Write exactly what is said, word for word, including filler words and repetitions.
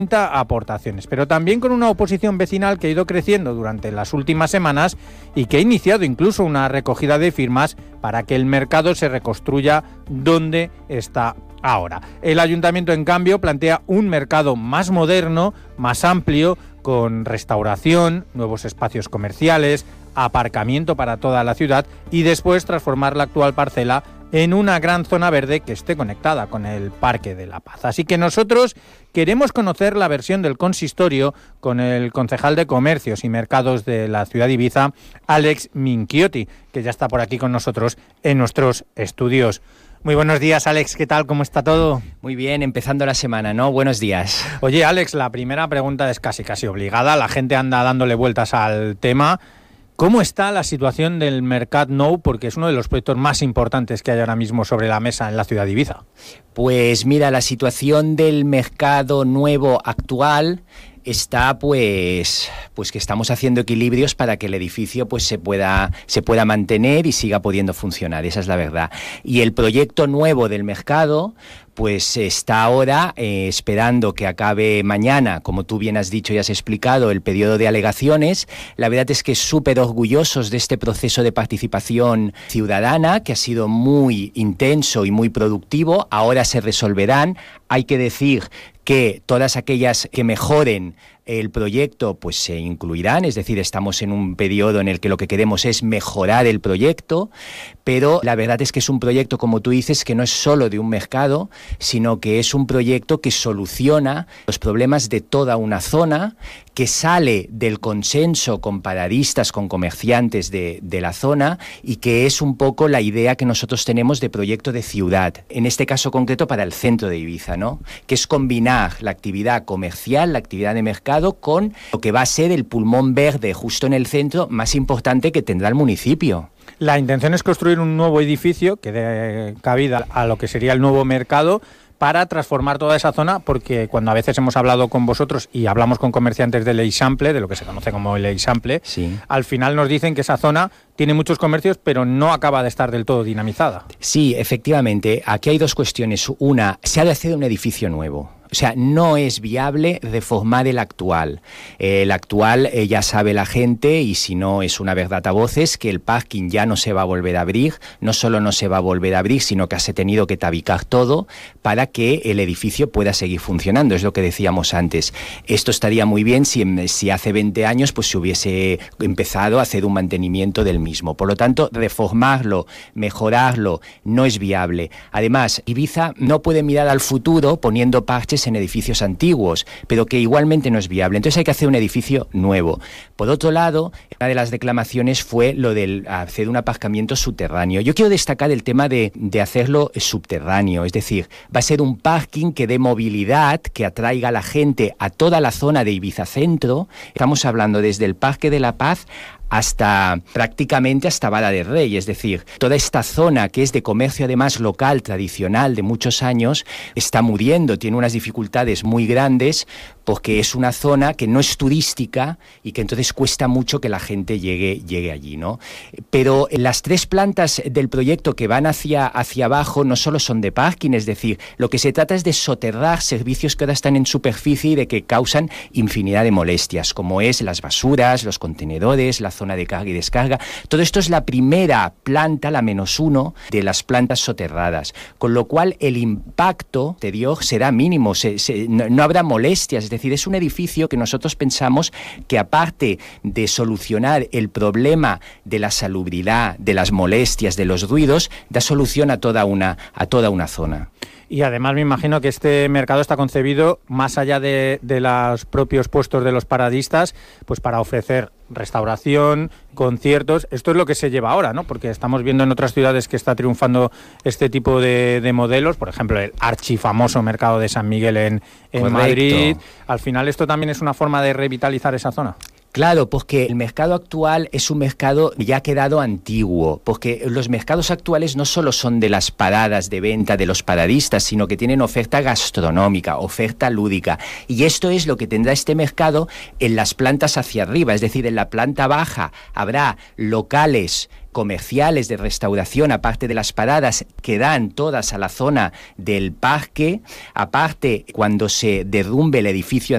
aportaciones, pero también con una oposición vecinal que ha ido creciendo durante las últimas semanas y que ha iniciado incluso una recogida de firmas para que el mercado se reconstruya donde está ahora. El ayuntamiento, en cambio, plantea un mercado más moderno, más amplio, con restauración, nuevos espacios comerciales, aparcamiento para toda la ciudad y después transformar la actual parcela en una gran zona verde que esté conectada con el Parque de la Paz. Así que nosotros queremos conocer la versión del consistorio con el concejal de Comercios y Mercados de la ciudad de Ibiza, Alex Minchiotti, que ya está por aquí con nosotros en nuestros estudios. Muy buenos días, Alex, ¿qué tal? ¿Cómo está todo? Muy bien, empezando la semana, ¿no? Buenos días. Oye, Alex, la primera pregunta es casi casi obligada, la gente anda dándole vueltas al tema. ¿Cómo está la situación del Mercat Nou? Porque es uno de los proyectos más importantes que hay ahora mismo sobre la mesa en la ciudad de Ibiza. Pues mira, la situación del mercado nuevo actual está pues pues que estamos haciendo equilibrios para que el edificio pues se pueda se pueda mantener y siga pudiendo funcionar, esa es la verdad. Y el proyecto nuevo del mercado pues está ahora eh, esperando que acabe mañana, como tú bien has dicho y has explicado, el periodo de alegaciones. La verdad es que súper orgullosos de este proceso de participación ciudadana, que ha sido muy intenso y muy productivo. Ahora se resolverán. Hay que decir que todas aquellas que mejoren el proyecto pues se incluirán, es decir, estamos en un periodo en el que lo que queremos es mejorar el proyecto, pero la verdad es que es un proyecto, como tú dices, que no es solo de un mercado, sino que es un proyecto que soluciona los problemas de toda una zona, que sale del consenso con paradistas, con comerciantes de, de la zona, y que es un poco la idea que nosotros tenemos de proyecto de ciudad, en este caso concreto para el centro de Ibiza, ¿no? Que es combinar la actividad comercial, la actividad de mercado, con lo que va a ser el pulmón verde justo en el centro más importante que tendrá el municipio. La intención es construir un nuevo edificio que dé cabida a lo que sería el nuevo mercado, para transformar toda esa zona, porque cuando a veces hemos hablado con vosotros y hablamos con comerciantes del Eixample, de lo que se conoce como el Eixample, sí, al final nos dicen que esa zona tiene muchos comercios, pero no acaba de estar del todo dinamizada. Sí, efectivamente. Aquí hay dos cuestiones. Una, se ha de hacer un edificio nuevo. O sea, no es viable reformar el actual. Eh, el actual eh, ya sabe la gente, y si no es una verdad a voces, que el parking ya no se va a volver a abrir. No solo no se va a volver a abrir, sino que se ha tenido que tabicar todo para que el edificio pueda seguir funcionando. Es lo que decíamos antes. Esto estaría muy bien si, si hace veinte años pues, se hubiese empezado a hacer un mantenimiento del mismo. Por lo tanto, reformarlo, mejorarlo, no es viable. Además, Ibiza no puede mirar al futuro poniendo parches en edificios antiguos, pero que igualmente no es viable. Entonces hay que hacer un edificio nuevo. Por otro lado, una de las declamaciones fue lo del hacer un aparcamiento subterráneo. Yo quiero destacar el tema de, de hacerlo subterráneo, es decir, va a ser un parking que dé movilidad, que atraiga a la gente a toda la zona de Ibiza Centro. Estamos hablando desde el Parque de la Paz hasta prácticamente hasta Vara del Rey, es decir, toda esta zona que es de comercio además local, tradicional, de muchos años, está muriendo, tiene unas dificultades muy grandes porque es una zona que no es turística y que entonces cuesta mucho que la gente llegue, llegue allí, ¿no? Pero las tres plantas del proyecto que van hacia, hacia abajo no solo son de parking, es decir, lo que se trata es de soterrar servicios que ahora están en superficie y de que causan infinidad de molestias, como es las basuras, los contenedores, la zona de carga y descarga. Todo esto es la primera planta, la menos uno, de las plantas soterradas, con lo cual el impacto exterior será mínimo, se, se, no, no habrá molestias, es decir, es un edificio que nosotros pensamos que aparte de solucionar el problema de la salubridad, de las molestias, de los ruidos, da solución a toda una, a toda una zona. Y además me imagino que este mercado está concebido más allá de, de los propios puestos de los paradistas, pues para ofrecer restauración, conciertos. Esto es lo que se lleva ahora, ¿no? Porque estamos viendo en otras ciudades que está triunfando este tipo de, de modelos, por ejemplo, el archifamoso mercado de San Miguel en, en Madrid. Al final, ¿esto también es una forma de revitalizar esa zona? Claro, porque el mercado actual es un mercado ya quedado antiguo, porque los mercados actuales no solo son de las paradas de venta de los paradistas, sino que tienen oferta gastronómica, oferta lúdica, y esto es lo que tendrá este mercado en las plantas hacia arriba, es decir, en la planta baja habrá locales comerciales de restauración, aparte de las paradas que dan todas a la zona del parque. Aparte, cuando se derrumbe el edificio